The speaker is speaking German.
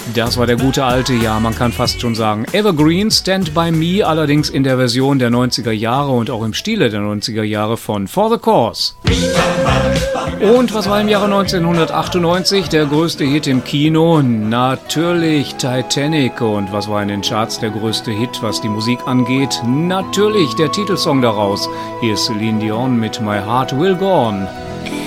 Das war der gute alte, ja, man kann fast schon sagen, Evergreen, Stand By Me, allerdings in der Version der 90er Jahre und auch im Stile der 90er Jahre von For The Cause. Und was war im Jahre 1998 der größte Hit im Kino? Natürlich Titanic. Und was war in den Charts der größte Hit, was die Musik angeht? Natürlich der Titelsong daraus. Hier ist Celine Dion mit My Heart Will Go On.